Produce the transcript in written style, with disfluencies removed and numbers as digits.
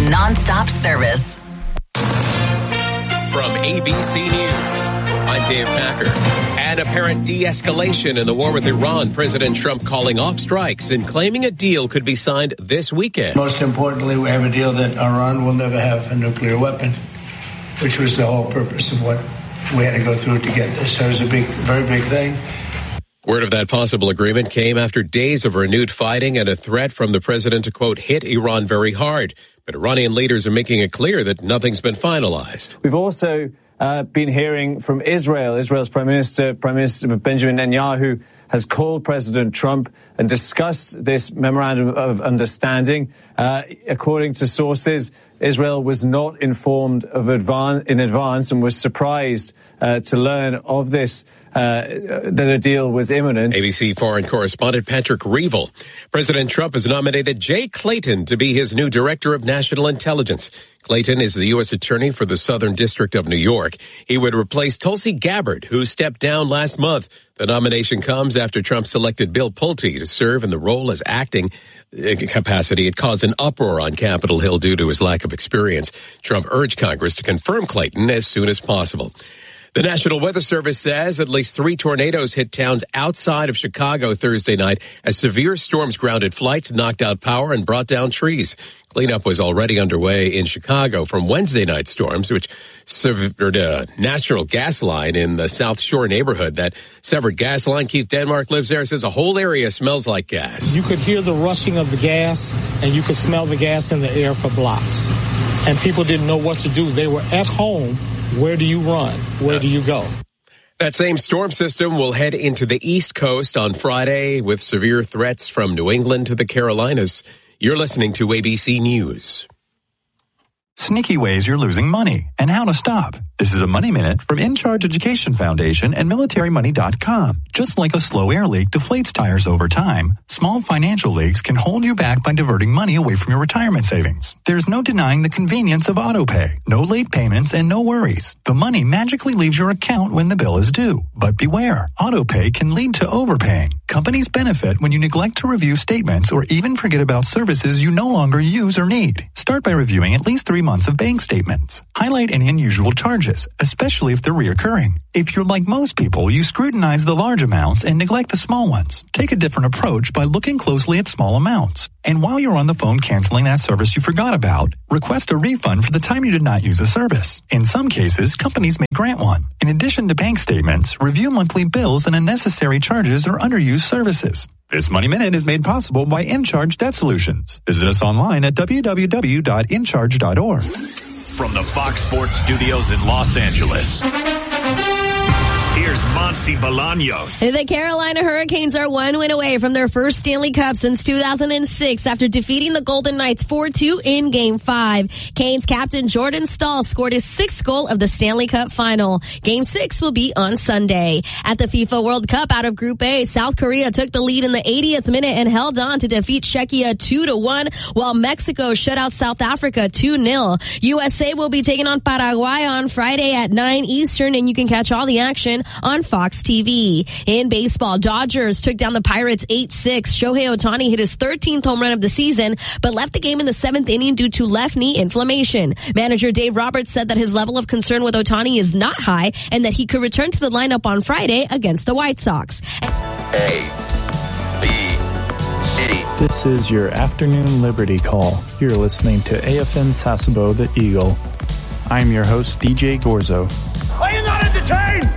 nonstop service. From ABC News, I'm Dave Packer. An apparent de-escalation in the war with Iran. President Trump calling off strikes and claiming a deal could be signed this weekend. Most importantly, we have a deal that Iran will never have a nuclear weapon, which was the whole purpose of what we had to go through to get this. So it was a very big thing. Word of that possible agreement came after days of renewed fighting and a threat from the president to, quote, hit Iran very hard. But Iranian leaders are making it clear that nothing's been finalized. We've also been hearing from Israel. Israel's Prime Minister Benjamin Netanyahu has called President Trump and discussed this memorandum of understanding. According to sources, Israel was not informed in advance and was surprised to learn of this, that a deal was imminent. ABC foreign correspondent Patrick Reevell. President Trump has nominated Jay Clayton to be his new director of national intelligence. Clayton is the U.S. attorney for the Southern District of New York. He would replace Tulsi Gabbard, who stepped down last month. The nomination comes after Trump selected Bill Pulte to serve in the role as acting capacity. It caused an uproar on Capitol Hill due to his lack of experience. Trump urged Congress to confirm Clayton as soon as possible. The National Weather Service says at least 3 tornadoes hit towns outside of Chicago Thursday night as severe storms grounded flights, knocked out power, and brought down trees. Cleanup was already underway in Chicago from Wednesday night storms, which severed a natural gas line in the South Shore neighborhood. That severed gas line, Keith Denmark lives there, says the whole area smells like gas. You could hear the rushing of the gas, and you could smell the gas in the air for blocks. And people didn't know what to do. They were at home. Where do you run? Where do you go? That same storm system will head into the East Coast on Friday with severe threats from New England to the Carolinas. You're listening to ABC News. Sneaky ways you're losing money and how to stop. This is a Money Minute from In Charge Education Foundation and MilitaryMoney.com. Just like a slow air leak deflates tires over time, small financial leaks can hold you back by diverting money away from your retirement savings. There's no denying the convenience of autopay. No late payments and no worries. The money magically leaves your account when the bill is due. But beware, autopay can lead to overpaying. Companies benefit when you neglect to review statements or even forget about services you no longer use or need. Start by reviewing at least 3 months of bank statements. Highlight any unusual charges, especially if they're reoccurring. If you're like most people, you scrutinize the large amounts and neglect the small ones. Take a different approach by looking closely at small amounts. And while you're on the phone canceling that service you forgot about, request a refund for the time you did not use a service. In some cases, companies may grant one. In addition to bank statements, review monthly bills and unnecessary charges or underused services. This Money Minute is made possible by InCharge Debt Solutions. Visit us online at www.incharge.org. From the Fox Sports Studios in Los Angeles, here's Monty Bolaños. The Carolina Hurricanes are 1 win away from their first Stanley Cup since 2006 after defeating the Golden Knights 4-2 in Game 5. Canes captain Jordan Staal scored his 6th goal of the Stanley Cup final. Game 6 will be on Sunday. At the FIFA World Cup out of Group A, South Korea took the lead in the 80th minute and held on to defeat Czechia 2-1, while Mexico shut out South Africa 2-0. USA will be taking on Paraguay on Friday at 9 Eastern, and you can catch all the action on Fox TV. In baseball, Dodgers took down the Pirates 8-6. Shohei Ohtani hit his 13th home run of the season, but left the game in the 7th inning due to left knee inflammation. Manager Dave Roberts said that his level of concern with Ohtani is not high and that he could return to the lineup on Friday against the White Sox. This is your afternoon Liberty Call. You're listening to AFN Sasebo, the Eagle. I'm your host, DJ Gorzo. Are you not entertained?